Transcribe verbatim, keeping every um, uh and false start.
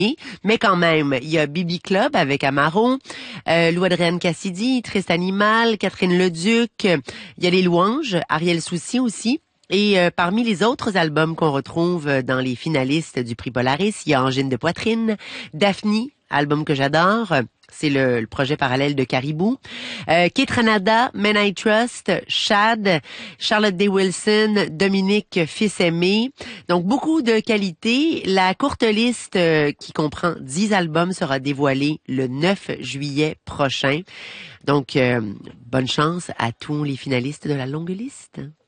Mais quand même, il y a Bibi Club avec Amaro, euh, Lou Adrienne Cassidy, Triste Animal, Catherine Leduc, il y a Les Louanges, Ariel Soucy aussi. Et euh, parmi les autres albums qu'on retrouve dans les finalistes du prix Polaris, il y a Angine de poitrine, Daphne, album que j'adore. C'est le, le projet parallèle de Caribou. Euh, Kate Ranada, Men I Trust, Shad, Charlotte Day Wilson, Dominique Fils-Aimé. Donc, beaucoup de qualité. La courte liste euh, qui comprend dix albums sera dévoilée le neuf juillet prochain. Donc, euh, bonne chance à tous les finalistes de la longue liste.